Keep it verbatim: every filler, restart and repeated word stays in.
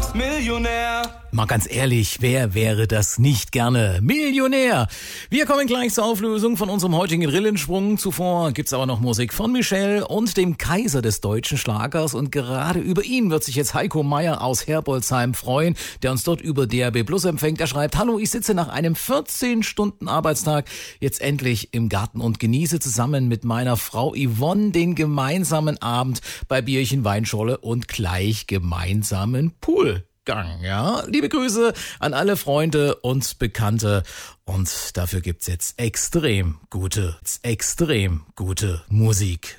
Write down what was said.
Millionär. Mal ganz ehrlich, wer wäre das nicht gerne? Millionär! Wir kommen gleich zur Auflösung von unserem heutigen Rillensprung. Zuvor gibt's aber noch Musik von Michel und dem Kaiser des deutschen Schlagers. Und gerade über ihn wird sich jetzt Heiko Meier aus Herbolzheim freuen, der uns dort über D A B Plus empfängt. Er schreibt: Hallo, ich sitze nach einem vierzehn Stunden Arbeitstag jetzt endlich im Garten und genieße zusammen mit meiner Frau Yvonne den gemeinsamen Abend bei Bierchen, Weinscholle und gleich gemeinsamen Pool. Gang, ja. Liebe Grüße an alle Freunde und Bekannte. Und dafür gibt's jetzt extrem gute, extrem gute Musik.